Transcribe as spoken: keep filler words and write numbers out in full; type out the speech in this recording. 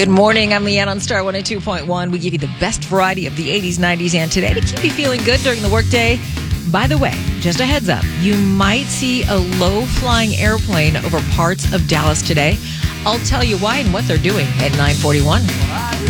Good morning. I'm Leanne on Star one oh two point one. We give you the best variety of the eighties, nineties, and today to keep you feeling good during the workday. By the way, just a heads up, you might see a low-flying airplane over parts of Dallas today. I'll tell you why and what they're doing at nine forty-one.